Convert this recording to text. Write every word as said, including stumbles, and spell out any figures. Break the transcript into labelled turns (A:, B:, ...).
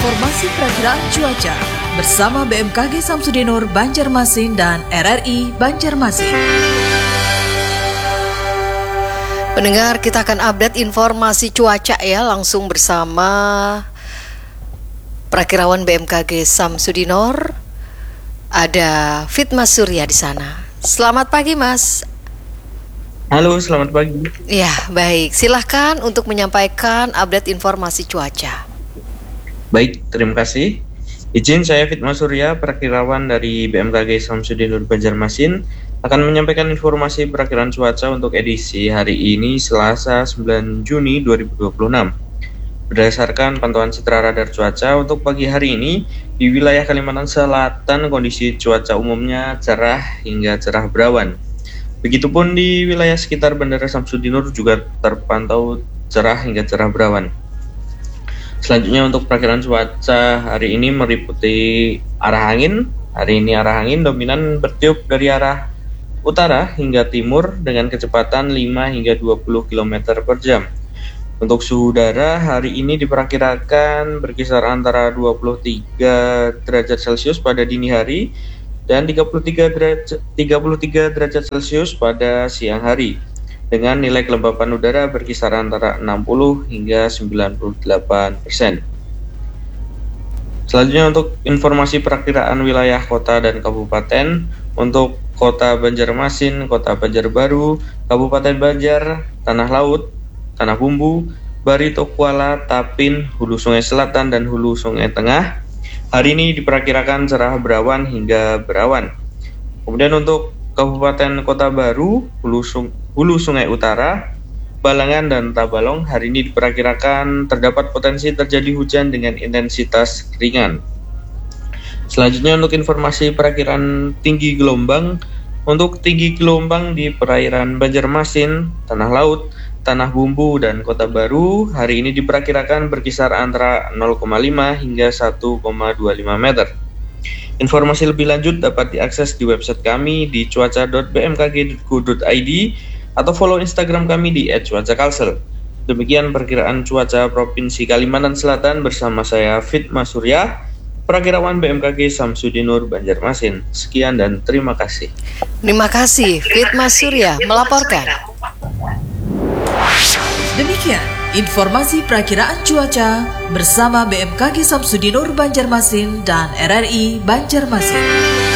A: Informasi perakiraan cuaca bersama B M K G Samsudinur Banjarmasin dan R R I Banjarmasin.
B: Pendengar, kita akan update informasi cuaca ya, langsung bersama Prakirawan B M K G Samsudinur. Ada Fitmas Surya di sana. Selamat pagi, Mas.
C: Halo, selamat pagi.
B: Ya, baik. Silahkan untuk menyampaikan update informasi cuaca.
C: Baik, terima kasih. Izin saya Fitmas Surya, Prakirawan dari B M K G Samsudinur Banjarmasin, akan menyampaikan informasi perakiraan cuaca untuk edisi hari ini Selasa sembilan Juni dua ribu dua puluh enam. Berdasarkan pantauan Citra Radar Cuaca untuk pagi hari ini, di wilayah Kalimantan Selatan kondisi cuaca umumnya cerah hingga cerah berawan. Begitupun di wilayah sekitar Bandara Samsudinur juga terpantau cerah hingga cerah berawan. Selanjutnya untuk perakiraan cuaca hari ini meliputi arah angin. Hari ini arah angin dominan bertiup dari arah utara hingga timur dengan kecepatan lima hingga dua puluh kilometer per jam. Untuk suhu udara hari ini diperkirakan berkisar antara dua puluh tiga derajat Celcius pada dini hari dan tiga puluh tiga derajat, tiga puluh tiga derajat Celcius pada siang hari, dengan nilai kelembapan udara berkisar antara enam puluh hingga sembilan puluh delapan persen. Selanjutnya untuk informasi perakiraan wilayah kota dan kabupaten. Untuk Kota Banjarmasin, Kota Banjarbaru, Kabupaten Banjar, Tanah Laut, Tanah Bumbu, Barito Kuala, Tapin, Hulu Sungai Selatan, dan Hulu Sungai Tengah, hari ini diperkirakan cerah berawan hingga berawan. Kemudian untuk Kabupaten Kota Baru, Hulu, Sung- Hulu Sungai Utara, Balangan, dan Tabalong, hari ini diperkirakan terdapat potensi terjadi hujan dengan intensitas ringan. Selanjutnya untuk informasi perakiraan tinggi gelombang. Untuk tinggi gelombang di perairan Banjarmasin, Tanah Laut, Tanah Bumbu, dan Kota Baru, hari ini diperkirakan berkisar antara nol koma lima hingga satu koma dua lima meter. Informasi lebih lanjut dapat diakses di website kami di cuaca dot b m k g dot go dot i d atau follow Instagram kami di et cuaca kalsel. Demikian perkiraan cuaca Provinsi Kalimantan Selatan bersama saya Fitmas Surya, Prakirawan B M K G Samsudinur Banjarmasin. Sekian dan terima kasih.
B: Terima kasih, Fitmas Surya melaporkan.
A: Demikian informasi perakiraan cuaca bersama B M K G Samsudinur Banjarmasin dan R R I Banjarmasin.